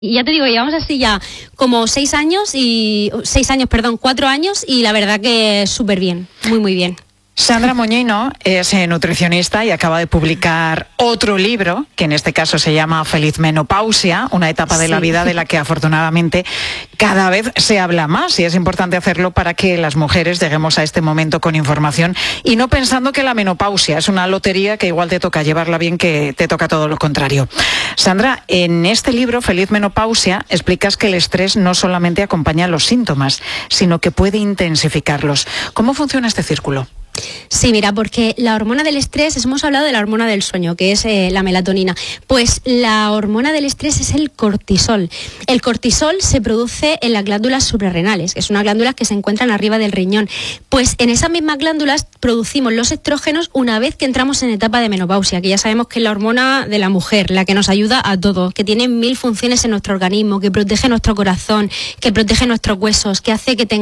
Y ya te digo, llevamos así ya como 4 años y la verdad que súper bien, muy bien. Sandra Moñino es nutricionista y acaba de publicar otro libro, que en este caso se llama Feliz Menopausia, una etapa de la vida de la que afortunadamente cada vez se habla más, y es importante hacerlo para que las mujeres lleguemos a este momento con información y no pensando que la menopausia es una lotería que igual te toca llevarla bien, que te toca todo lo contrario. Sandra, en este libro, Feliz Menopausia, explicas que el estrés no solamente acompaña los síntomas, sino que puede intensificarlos. ¿Cómo funciona este círculo? Sí, mira, porque la hormona del estrés, hemos hablado de la hormona del sueño, que es la melatonina. Pues la hormona del estrés es el cortisol. El cortisol se produce en las glándulas suprarrenales, que es una glándula que se encuentran arriba del riñón. Pues en esas mismas glándulas producimos los estrógenos una vez que entramos en etapa de menopausia, que ya sabemos que es la hormona de la mujer, la que nos ayuda a todo, que tiene 1000 funciones en nuestro organismo, que protege nuestro corazón, que protege nuestros huesos, que hace que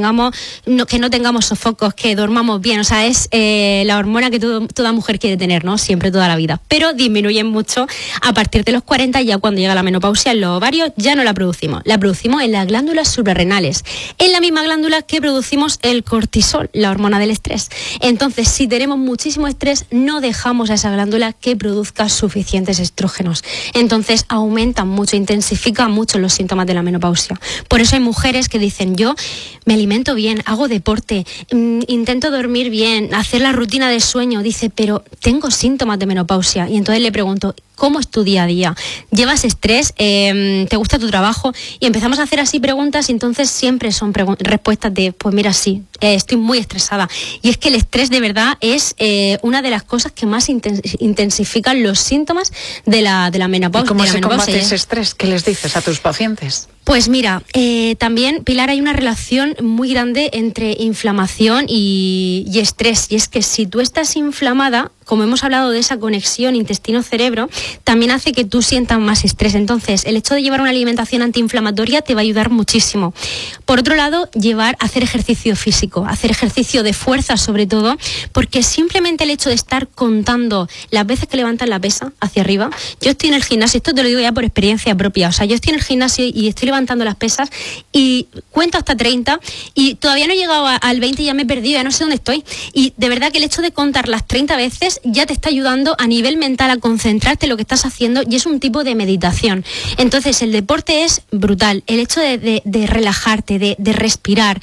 no tengamos sofocos, que dormamos bien. O sea, es la hormona que toda mujer quiere tener, ¿no? Siempre, toda la vida. Pero disminuye mucho a partir de los 40, ya cuando llega la menopausia en los ovarios ya no la producimos. La producimos en las glándulas suprarrenales, en la misma glándula que producimos el cortisol, la hormona del estrés. Entonces, si tenemos muchísimo estrés, no dejamos a esa glándula que produzca suficientes estrógenos. Entonces, aumentan mucho, intensifican mucho los síntomas de la menopausia. Por eso hay mujeres que dicen, yo me alimento bien, hago deporte, intento dormir bien, hacer la rutina de sueño, dice, pero tengo síntomas de menopausia. Y entonces le pregunto, ¿cómo es tu día a día? ¿Llevas estrés? ¿Te gusta tu trabajo? Y empezamos a hacer así preguntas, y entonces siempre son respuestas de, pues mira, sí, estoy muy estresada. Y es que el estrés de verdad es una de las cosas que más intensifican los síntomas de la menopausia. ¿Y cómo se combate ese estrés? ¿Qué les dices a tus pacientes? Pues mira, también, Pilar, hay una relación muy grande entre inflamación y estrés. Y es que si tú estás inflamada, como hemos hablado de esa conexión intestino-cerebro, también hace que tú sientas más estrés. Entonces, el hecho de llevar una alimentación antiinflamatoria te va a ayudar muchísimo. Por otro lado, hacer ejercicio físico, hacer ejercicio de fuerza sobre todo, porque simplemente el hecho de estar contando las veces que levantas la pesa hacia arriba. Yo estoy en el gimnasio, esto te lo digo ya por experiencia propia, o sea, yo estoy en el gimnasio y estoy levantando las pesas y cuento hasta 30 y todavía no he llegado al 20 y ya me he perdido, ya no sé dónde estoy. Y de verdad que el hecho de contar las 30 veces ya te está ayudando a nivel mental a concentrarte en lo que estás haciendo, y es un tipo de meditación. Entonces el deporte es brutal, el hecho de relajarte, de respirar,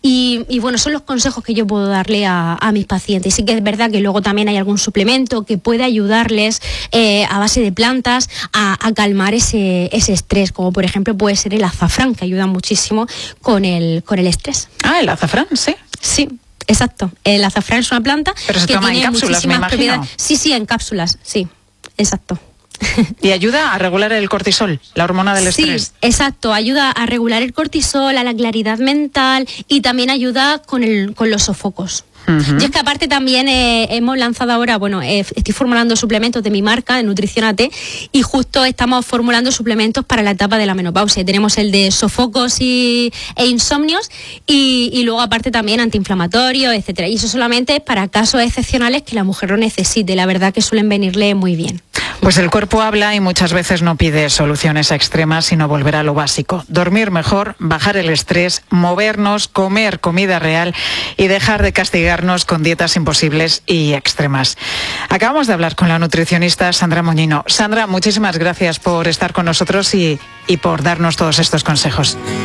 y bueno, son los consejos que yo puedo darle a mis pacientes. Y sí que es verdad que luego también hay algún suplemento que puede ayudarles a base de plantas a calmar ese estrés, como por ejemplo puede ser el azafrán, que ayuda muchísimo con el estrés. Ah, el azafrán, sí. Sí. Exacto, el azafrán es una planta. Pero se que toma tiene en cápsulas, me imagino. Sí, en cápsulas, sí, exacto. Y ayuda a regular el cortisol, la hormona del estrés. Sí, exacto, ayuda a regular el cortisol, a la claridad mental, y también ayuda con los sofocos. Uh-huh. Y es que aparte también hemos lanzado ahora, estoy formulando suplementos de mi marca, de Nutrición AT, y justo estamos formulando suplementos para la etapa de la menopausia. Tenemos el de sofocos e insomnios, y luego aparte también antiinflamatorios, etcétera. Y eso solamente para casos excepcionales que la mujer lo necesite. La verdad que suelen venirle muy bien. Pues el cuerpo habla y muchas veces no pide soluciones extremas, sino volver a lo básico. Dormir mejor, bajar el estrés, movernos, comer comida real y dejar de castigarnos con dietas imposibles y extremas. Acabamos de hablar con la nutricionista Sandra Moñino. Sandra, muchísimas gracias por estar con nosotros y por darnos todos estos consejos.